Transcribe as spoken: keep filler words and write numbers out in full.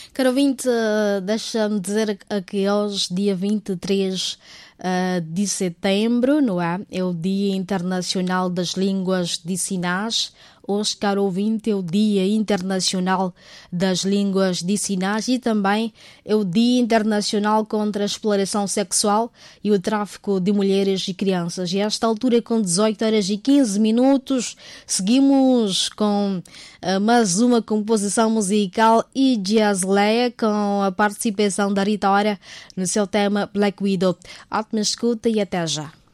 Caro ouvinte, eh, deixa-me dizer que hoje, dia vinte e três eh, de setembro, não é? É o Dia Internacional das Línguas de Sinais. Hoje, caro ouvinte, é o Dia Internacional das Línguas de Sinais e também é o Dia Internacional contra a Exploração Sexual e o Tráfico de Mulheres e Crianças. E a esta altura, com dezoito horas e quinze minutos, seguimos com uh, mais uma composição musical e jazzleia com a participação da Rita Ora no seu tema Black Widow. Ótima escuta e até já.